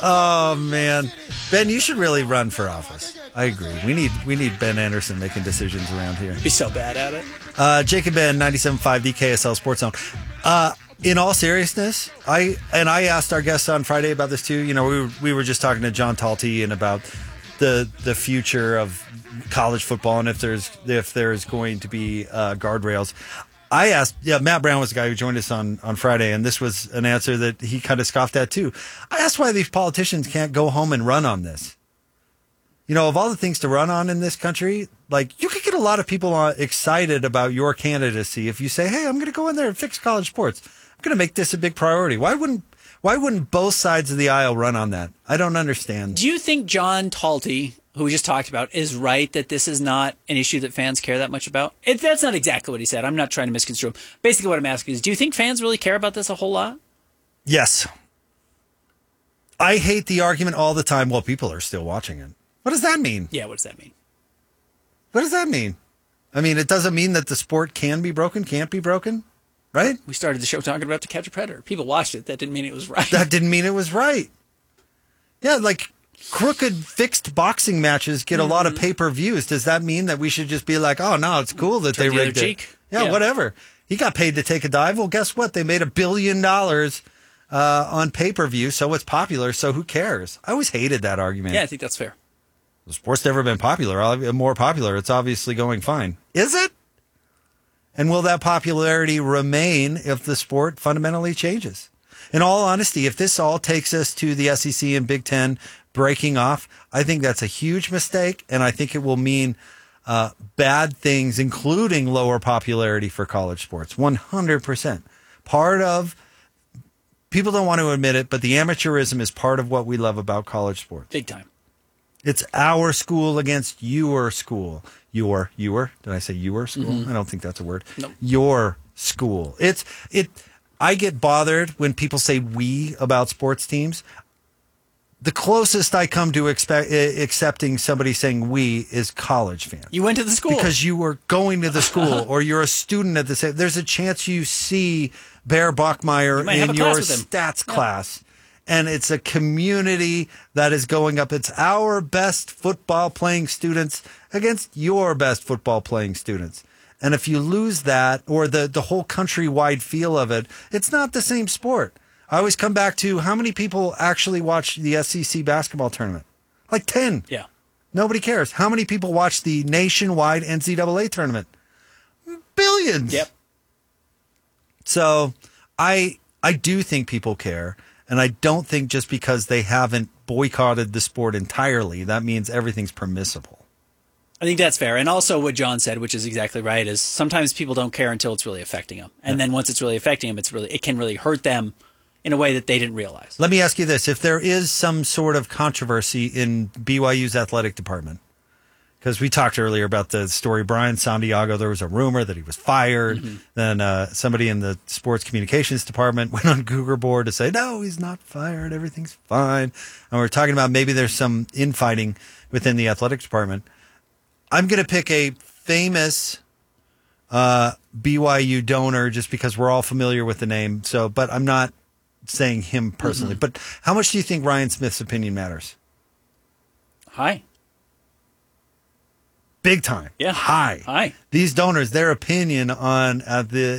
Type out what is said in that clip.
Oh man, Ben, you should really run for office. I agree. We need Ben Anderson making decisions around here. Be so bad at it. Jake and Ben, 97.5 DKSL Sports Zone. In all seriousness, I asked our guests on Friday about this too. You know, we were just talking to John Talty and about the future of college football and if there's going to be guardrails. I asked, Matt Brown was the guy who joined us on Friday, and this was an answer that he kind of scoffed at too. I asked why these politicians can't go home and run on this. You know, of all the things to run on in this country, like you could get a lot of people excited about your candidacy if you say, "Hey, I'm going to go in there and fix college sports. I'm going to make this a big priority." Why wouldn't both sides of the aisle run on that? I don't understand. Do you think John Talty, who we just talked about, is right that this is not an issue that fans care that much about? That's not exactly what he said. I'm not trying to misconstrue him. Basically what I'm asking is, do you think fans really care about this a whole lot? Yes. I hate the argument all the time. Well, people are still watching it. What does that mean? Yeah, what does that mean? What does that mean? I mean, it doesn't mean that the sport can be broken, can't be broken, right? We started the show talking about To Catch a Predator. People watched it. That didn't mean it was right. That didn't mean it was right. Yeah, like crooked fixed boxing matches get a lot of pay-per-views. Does that mean that we should just be like, oh, no, it's cool that they rigged it? Yeah, whatever. He got paid to take a dive. Well, guess what? They made $1 billion on pay-per-view, so it's popular, so who cares? I always hated that argument. Yeah, I think that's fair. The sport's never been more popular. It's obviously going fine. Is it? And will that popularity remain if the sport fundamentally changes? In all honesty, if this all takes us to the SEC and Big Ten breaking off, I think that's a huge mistake, and I think it will mean bad things, including lower popularity for college sports. 100%. Part of, people don't want to admit it, but the amateurism is part of what we love about college sports. Big time. It's our school against your school. Your, did I say your school? Mm-hmm. I don't think that's a word. Nope. Your school. I get bothered when people say we about sports teams. The closest I come to accepting somebody saying we is college fans. You went to the school. Because you were going to the school or you're a student at the same. There's a chance you see Bear Bachmeyer in your stats class. And it's a community that is going up. It's our best football playing students against your best football playing students. And if you lose that or the whole countrywide feel of it, it's not the same sport. I always come back to how many people actually watch the SEC basketball tournament? Like 10. Yeah. Nobody cares. How many people watch the nationwide NCAA tournament? Billions. Yep. So I do think people care. And I don't think just because they haven't boycotted the sport entirely, that means everything's permissible. I think that's fair. And also what John said, which is exactly right, is sometimes people don't care until it's really affecting them. And then once it's really affecting them, it can really hurt them in a way that they didn't realize. Let me ask you this. If there is some sort of controversy in BYU's athletic department, because we talked earlier about the story, Brian Santiago, there was a rumor that he was fired. Mm-hmm. Then somebody in the sports communications department went on Cougar board to say, no, he's not fired. Everything's fine. And we're talking about maybe there's some infighting within the athletic department. I'm going to pick a famous BYU donor just because we're all familiar with the name. So, but I'm not saying him personally. Mm-hmm. But how much do you think Ryan Smith's opinion matters? High. Big time. Yeah. High. These donors, their opinion on the